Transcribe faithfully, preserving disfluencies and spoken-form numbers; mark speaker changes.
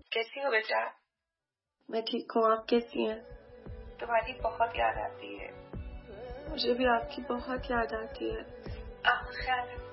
Speaker 1: कैसी हो बेटा?
Speaker 2: मैं ठीक हूँ, आप कैसी हैं?
Speaker 1: तुम्हारी बहुत याद आती है।
Speaker 2: मुझे भी आपकी बहुत याद आती है।
Speaker 1: आपका ख्याल